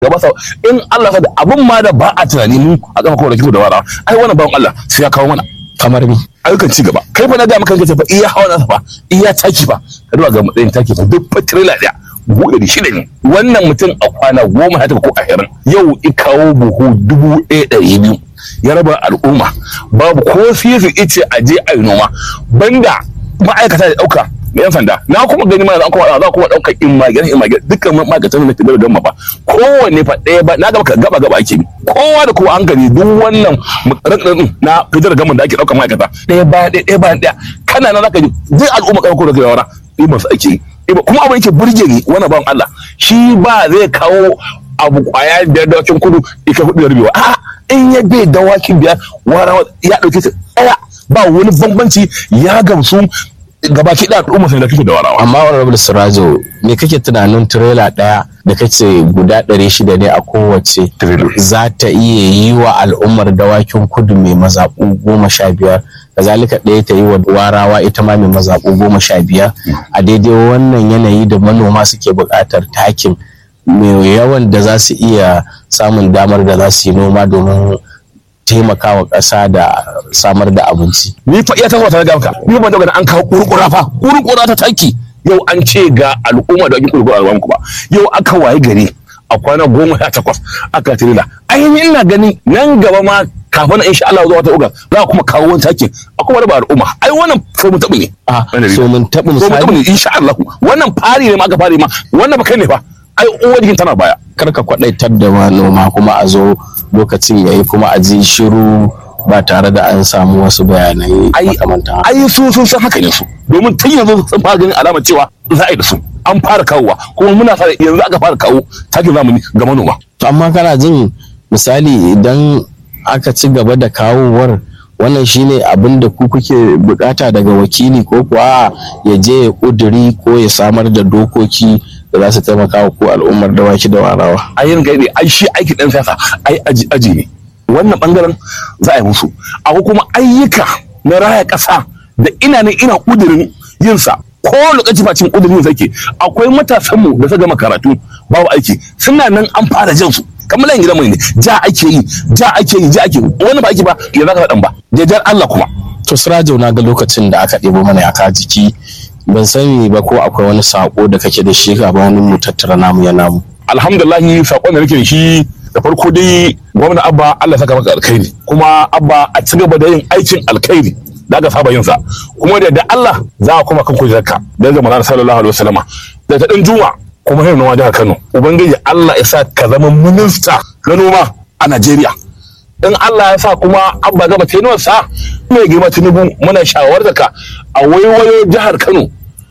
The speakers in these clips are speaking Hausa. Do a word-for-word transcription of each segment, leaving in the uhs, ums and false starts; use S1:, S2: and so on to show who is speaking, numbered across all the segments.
S1: gaba sau in Allah da abun ma da ba a tunani mu a kafa kawai da wara ai wannan bawan Allah sai ya kawo mana
S2: kamar ni
S1: ayyukan ci gaba kai fa na ga maka kace fa iya hawa nasa fa iya taki fa ka duba ga matsayin taki fa duk fa trailer daya buɗe da shida ne wannan mutum a kwana goma ya tafi ko ashirin yau i kawo buhu dubu ɗaya ɗari biyu ya raba al'umma babu ko sisi ice a je a yi noma banda ma'aikata da ɗauka da yan sanda na kuma gani ma za kuma za kuma ɗaukar imagen imagen dukkan ma'aikatan da ke da don ba kowanne fa ɗaya ba na gaba gaba gaba ake bi kowa da kowa an gani duk wannan rakɗin na fitar gaman da ake ɗaukar ma'aikata ɗaya bayan ɗaya ɗaya bayan ɗaya kana na zaka ji duk al'umma kai ko da yawara ɗiban su ake yi kuma abin yake burge ni wannan bawan Allah shi ba zai kawo abu kwaya biyar dawakin kudu ika hudu da rubewa a in ya bai dawakin biyar wara ya dauke ta daya ba wani bambanci ya gamsu gaba ki da al'umma sai da kike da warawa.
S2: Amma honorable Sirajo me kake tunanin trailer daya da kace guda ɗari shida ne a kowace za ta iya yi wa al'ummar dawakin kudu mai mazaɓu goma sha biyar kazalika ɗaya ta yi wa warawa ita ma mai mazaɓu goma sha biyar a daidai wannan yanayi da manoma suke buƙatar takin mai yawan da za su iya samun damar da za su yi noma domin taimakawa ƙasa da samar da abinci.
S1: Ni fa iya tabbata na gamka ni ban daga an kawo kurkura fa kurkura ta taki yau an ce ga al'umma da ake kurkura a ba yau aka waye gari a kwana goma sha takwas aka tirila ainihin ina gani nan gaba ma kafin insha Allah zuwa ta uga za kuma kawo wani take a kuma raba al'umma ai wannan so mun tabu ne
S2: a so mun tabu
S1: so mun tabu ne insha Allah wannan fari ne ma aka fari ma wannan ba kai ne fa ai uwar jikin tana baya
S2: karka kwadaitar da manoma kuma a zo lokacin yayi kuma a ji shiru ba tare da an samu wasu bayanai makamanta
S1: ai su sun san haka ne su domin tun yanzu sun fara ganin alamar cewa za a yi da su an fara kawowa kuma muna sa yanzu aka fara kawo takin zamani ga manoma
S2: to amma kana jin misali idan aka ci gaba da kawowar wannan shine abin da ku kuke bukata daga wakili ko kuwa ya je ya kuduri ko ya samar da dokoki da za su taimaka wa ku al'ummar dawaki da warawa
S1: a yin gani ai shi aikin dan siyasa ai aji aji ne wannan bangaren za a yi musu akwai kuma ayyuka na raya kasa da ina ne ina kudirin yin sa ko lokaci facin kudirin sake akwai matasan mu da suka gama karatu babu aiki suna nan an fara jin su kamar lan gidan mai ne ja ake yi ja ake yi ja ake wani ba ake ba ya zaka dan ba jajar Allah kuma
S2: to Sirajo na ga lokacin da aka ɗebo mana aka jiki ban sani ba ko akwai wani sako da kake da shi ga wani mu tattara namu ya namu
S1: alhamdulillah sakon da nake da shi da farko dai gwamnati Abba Allah saka maka alkhairi kuma Abba a ci gaba da yin aikin alkhairi da aka saba yin sa kuma da da Allah za a kuma kan kujerka da zama sallallahu alaihi wasallama da ta dan juma kuma yin noma jihar Kano ubangiji Allah ya sa ka zama minista na noma a Najeriya in Allah ya sa kuma Abba gaba tenuwar sa mai girma Tinubu muna shawartar ka a waiwayo jihar Kano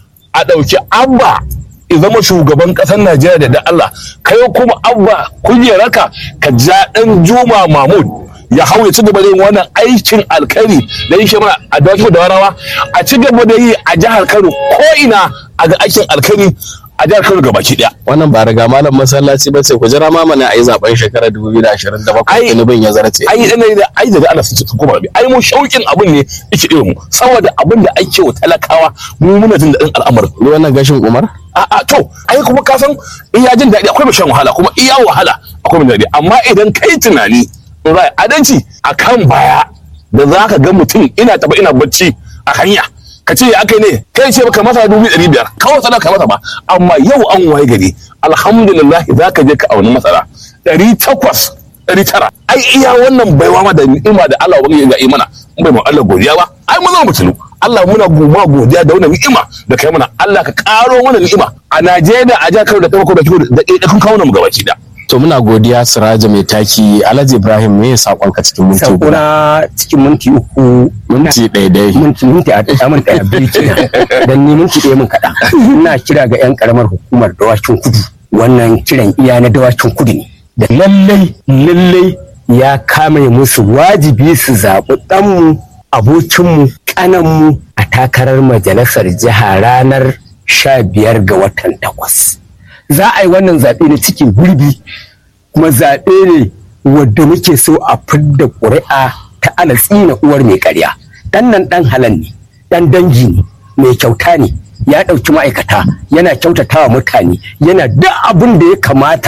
S1: a dauki Abba ya zama shugaban kasar Najeriya da da Allah kai kuma Abba kujeraka ka ja dan Juma Mahmud ya hau ya ci gaba da yin wannan aikin alkhairi da yin shi mana a dawaki da warawa a ci gaba da yi a jihar Kano ko ina a ga aikin alkhairi a jihar Kano gabaki daya
S2: wannan ba riga malam masallaci ba sai ku jira ma mana ayi zaben shekarar dubu biyu da ashirin da bakwai Tinubun ya zarce
S1: ai dan da ai daga Allah su kuma ai mu shaukin abun ne yake irin mu saboda abin da ake wa talakawa mu muna jin dadin al'amarin
S2: wannan gashin Umar
S1: a a to ai kuma ka san iya jin dadi akwai bashan wahala kuma iya wahala akwai dadi amma idan kai tunani rai adanci akan baya da zaka ga mutum ina taba ina bacci a hanya ka ce aka ne kai ce baka masa dubu ɗari biyar kawai sadaka masa ba amma yau an waye gari alhamdulillah za ka je ka auni masara ɗari takwas ɗari tara ai iya wannan baiwa ma da ni'ima da Allah wani ya yi mana in bai mu Allah godiya ba ai mun zama mutulu Allah muna goma godiya da wannan ni'ima da kai mana Allah ka karo mana ni'ima a Najeriya a jihar Kano da taimako da da kun kawo mu gabaki da
S2: to muna godiya Sirajo mai taki Alhaji Ibrahim me sakon ka cikin minti uku
S3: sakona cikin minti uku
S2: minti ɗaya
S3: minti minti a ɗaya mun ɗaya biyu kenan dan ni minti ɗaya mun kaɗan ina kira ga yan karamar hukumar dawakin kudu wannan kiran iya na dawakin kudu ne da lallai lallai ya kame musu wajibi su zaɓi ɗanmu abokinmu ƙananmu a takarar majalisar jiha ranar sha biyar ga watan takwas za a yi wannan zaɓe na cikin gurbi kuma zaɓe ne wadda muke so a fidda ƙuri'a ta ana tsina uwar mai ƙarya ɗan nan ɗan halan ne ɗan dangi ne mai kyauta ne ya ɗauki ma'aikata yana kyautatawa mutane yana duk abin da ya kamata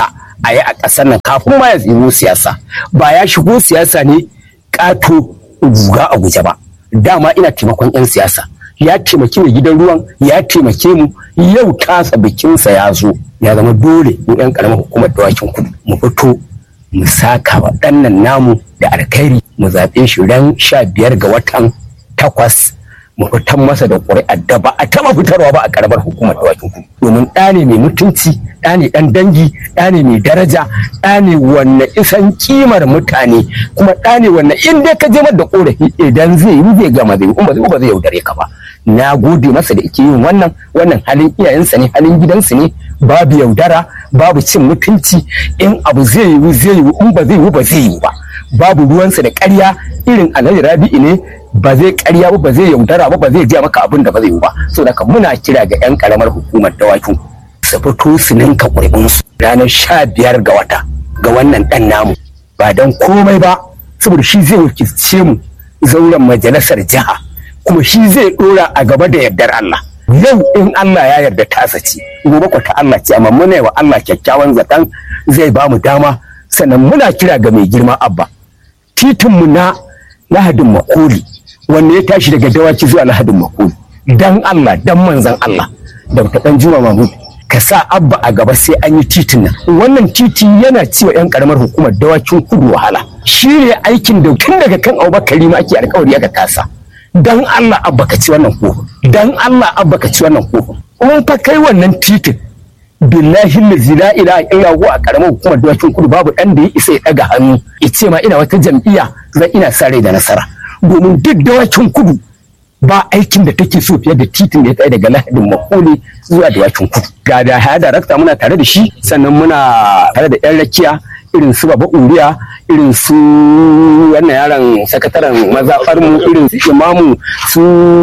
S3: a yi a ƙasar nan kafin ma ya shigo siyasa. Ba ya shigo siyasa ne ƙato guga a guje ba. Dama ina taimakon 'yan siyasa. Ya taimaki mai gidan ruwan, ya taimake mu, yau tasa bikinsa ya zo. Ya zama dole mu 'yan ƙaramar hukumar dawakin kudu mu fito mu saka wa ɗannan namu da alkhairi, mu zaɓe shi ran sha biyar ga watan takwas, mu fitar masa da ƙuri'ar da ba a taɓa fitarwa ba a ƙaramar hukumar dawakin kudu. Domin ɗa ne mai mutunci, ɗa ne ɗan dangi, ɗa ne mai daraja, ɗa ne wanne isan kimar mutane, kuma ɗa ne wanne in dai ka je da ƙorafi idan zai yi zai gama zai yi, in ba zai ba zai yaudare ka ba. Na gode masa da ike yin wannan wannan halin iyayensa ne, halin gidansu ne, babu yaudara, babu cin mutunci. In abu zai yi zai yi, in ba zai yi ba zai yi ba. Babu ruwansa da ƙarya, irin Alhaji Rabi'u ne, ba zai ƙarya ba, ba zai yaudara ba, ba zai gaya maka abin da ba zai yi ba. So daga muna kira ga 'yan ƙaramar hukumar dawakin su fito su ninka ƙuri'unsu ranar sha biyar ga wata ga wannan ɗan namu, ba don komai ba, saboda shi zai wakilce mu zauren majalisar jiha, kuma shi zai ɗora a gaba da yardar Allah. Yau in Allah ya yarda tasa ce, gobe ko ta Allah ce, amma muna yi wa Allah kyakkyawan zaton zai ba mu dama. Sannan muna kira ga mai girma Abba, titinmu na Lahadin Makoli wanda ya tashi daga Dawaki zuwa Lahadin Makoli, dan Allah dan manzan Allah da ta dan Juma Mahmud ka sa Abba a gaba sai an yi titin nan. Wannan titi yana ciwa 'yan karamar hukumar Dawakin Kudu wahala. Shi ne aikin da tun daga kan Abubakar ma ake alƙawari aka kasa. Dan Allah Abba ka ci wannan kofin, dan Allah Abba ka ci wannan kofin. Mun fa kai wannan titin, billahi lazi la ilaha illa huwa a karamar hukumar Dawakin Kudu babu dan da ya isa ya daga hannu ya ce ma ina wata jam'iyya zan ina sa rai da nasara. Domin duk Dawakin Kudu ba aikin da take so fiye da titin da ya tsaye daga Lahadin Makoli zuwa Dawakin Kudu. Ga da haya darakta muna tare da shi, sannan muna tare da yan rakiya irin su Baba Uriya, irin su wannan yaron sakataren mazaɓar mu, irin su imamu, su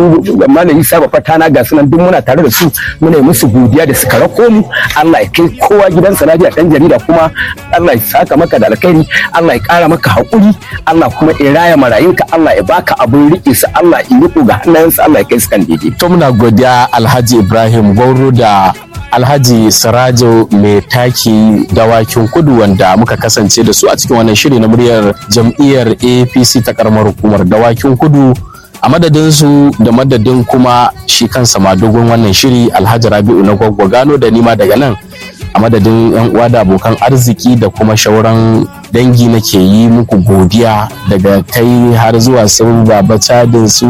S3: Malam Isa Bafatana, ga sunan duk muna tare da su, muna yi musu godiya da suka rako mu. Allah ya kai kowa gidansa lafiya, dan jarida kuma Allah ya saka maka da alkhairi, Allah ya kara maka haƙuri, Allah kuma ya raya marayunka, Allah ya baka abin riƙe su, Allah ya riko ga hannayensa, Allah ya kai su kan daidai.
S2: To muna godiya Alhaji Ibrahim Gwauro da Alhaji Sirajo mai taki Dawakin Kudu wanda muka kasance da su a cikin wannan shiri na muryar jam'iyyar A P C ta karamar hukumar Dawakin Kudu. A madadin su da madadin kuma shi kansa madogon wannan shiri Alhaji Rabi'u na Gwaggwagano da nima daga nan a madadin yan uwa da abokan arziki da kuma shauran dangi nake yi muku godiya, daga kai har zuwa su Baba Chadin, su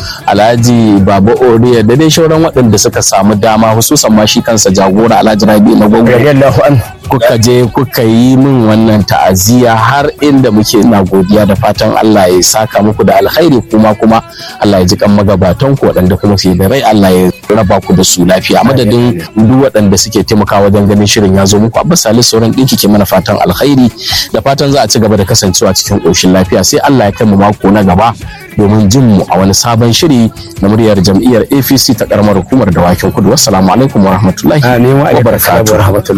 S2: Alhaji Baba Oriya da dai shauran waɗanda suka samu dama, hususan ma shi kansa jagora Alhaji Rabi na Gwaggwagano kuka je kuka yi min wannan ta'aziyya har inda muke. Ina godiya da fatan Allah ya saka muku da alkhairi, kuma kuma Allah ya ji kan magabatan ku waɗanda kuma su da rai, Allah ya raba ku da su lafiya. Madadin duk waɗanda suke taimakawa wajen ganin shirin ya zo muku, Abbas Salisu sauran ɗinki ke mana fatan alkhairi da fatan za a ci gaba da kasancewa cikin ƙoshin lafiya. Sai Allah ya kai mu mako na gaba domin jin mu a wani sabon shiri na muryar jam'iyyar A P C ta karamar hukumar Dawakin Kudu. Wassalamu alaikum wa rahmatullahi wa barakatuh.